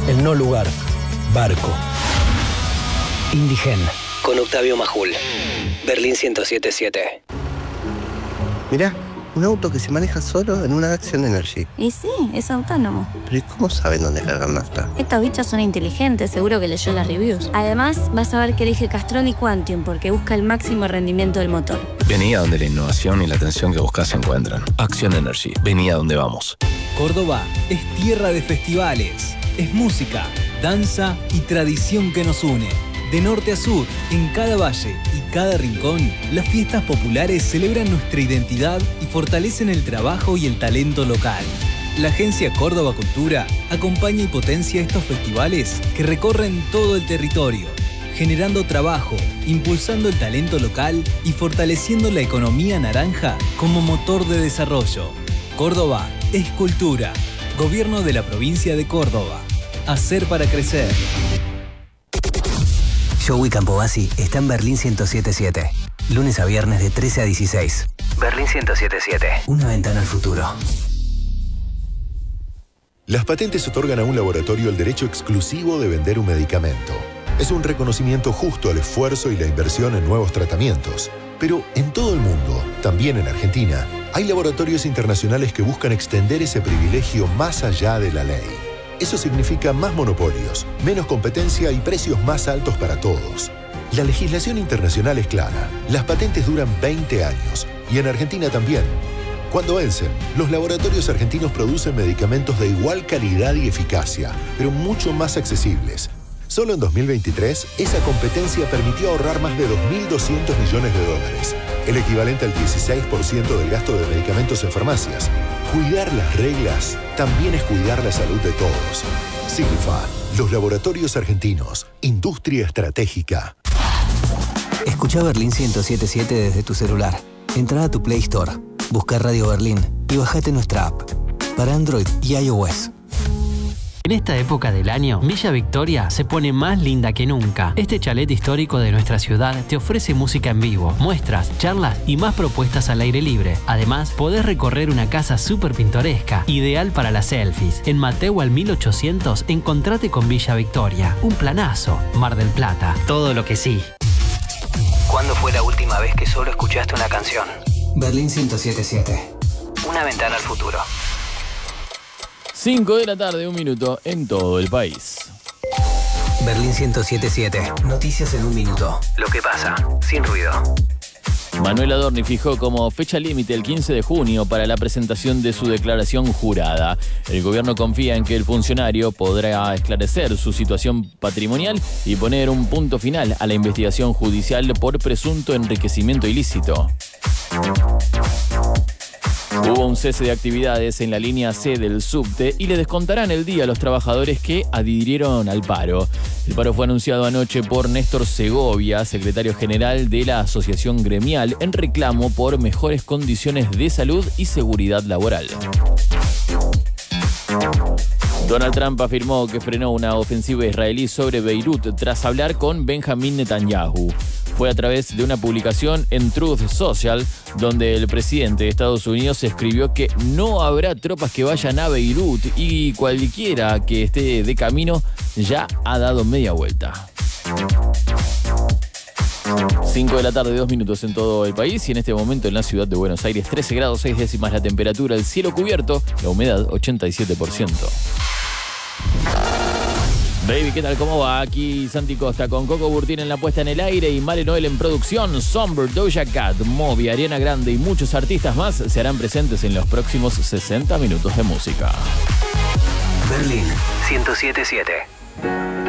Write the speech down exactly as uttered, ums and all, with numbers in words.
el no lugar, barco. Indigen, con Octavio Majul. Berlín ciento siete siete. Mirá, un auto que se maneja solo en una Action Energy. Y sí, es autónomo. ¿Pero y cómo saben dónde cargar nafta? Estos bichos son inteligentes, seguro que leyó las reviews. Además, vas a ver que elige Castrol y Quantium porque busca el máximo rendimiento del motor. Vení a donde la innovación y la atención que buscas se encuentran. Action Energy, vení a donde vamos. Córdoba es tierra de festivales. Es música, danza y tradición que nos une. De norte a sur, en cada valle y cada rincón, las fiestas populares celebran nuestra identidad y fortalecen el trabajo y el talento local. La Agencia Córdoba Cultura acompaña y potencia estos festivales que recorren todo el territorio, generando trabajo, impulsando el talento local y fortaleciendo la economía naranja como motor de desarrollo. Córdoba es cultura. Gobierno de la provincia de Córdoba. Hacer para crecer. Joey Campobasi está en Berlín ciento siete siete. Lunes a viernes de trece a dieciséis. Berlín ciento siete siete. Una ventana al futuro. Las patentes otorgan a un laboratorio el derecho exclusivo de vender un medicamento. Es un reconocimiento justo al esfuerzo y la inversión en nuevos tratamientos. Pero en todo el mundo, también en Argentina, hay laboratorios internacionales que buscan extender ese privilegio más allá de la ley. Eso significa más monopolios, menos competencia y precios más altos para todos. La legislación internacional es clara. Las patentes duran veinte años y en Argentina también. Cuando vencen, los laboratorios argentinos producen medicamentos de igual calidad y eficacia, pero mucho más accesibles. Solo en dos mil veintitrés, esa competencia permitió ahorrar más de dos mil doscientos millones de dólares, el equivalente al dieciséis por ciento del gasto de medicamentos en farmacias. Cuidar las reglas también es cuidar la salud de todos. Signifa, los laboratorios argentinos, industria estratégica. Escucha Berlín ciento siete siete desde tu celular. Entra a tu Play Store, busca Radio Berlín y bajate nuestra app para Android y iOS. En esta época del año, Villa Victoria se pone más linda que nunca. Este chalet histórico de nuestra ciudad te ofrece música en vivo, muestras, charlas y más propuestas al aire libre. Además, podés recorrer una casa súper pintoresca, ideal para las selfies. En Mateo al mil ochocientos, encontrate con Villa Victoria. Un planazo. Mar del Plata. Todo lo que sí. ¿Cuándo fue la última vez que solo escuchaste una canción? Berlín ciento siete siete. Una ventana al futuro. cinco de la tarde, un minuto en todo el país. Berlín ciento siete siete. Noticias en un minuto. Lo que pasa, sin ruido. Manuel Adorni fijó como fecha límite el quince de junio para la presentación de su declaración jurada. El gobierno confía en que el funcionario podrá esclarecer su situación patrimonial y poner un punto final a la investigación judicial por presunto enriquecimiento ilícito. Hubo un cese de actividades en la línea C del subte y le descontarán el día a los trabajadores que adhirieron al paro. El paro fue anunciado anoche por Néstor Segovia, secretario general de la Asociación Gremial, en reclamo por mejores condiciones de salud y seguridad laboral. Donald Trump afirmó que frenó una ofensiva israelí sobre Beirut tras hablar con Benjamin Netanyahu. Fue a través de una publicación en Truth Social, donde el presidente de Estados Unidos escribió que no habrá tropas que vayan a Beirut y cualquiera que esté de camino ya ha dado media vuelta. cinco de la tarde, dos minutos en todo el país y en este momento en la ciudad de Buenos Aires, trece grados, seis décimas la temperatura, el cielo cubierto, la humedad ochenta y siete por ciento. Baby, ¿qué tal? ¿Cómo va? Aquí Santi Costa con Coco Burtín en la puesta en el aire y Male Noel en producción. Somber, Doja Cat, Moby, Ariana Grande y muchos artistas más se harán presentes en los próximos sesenta minutos de música. Berlín ciento siete siete.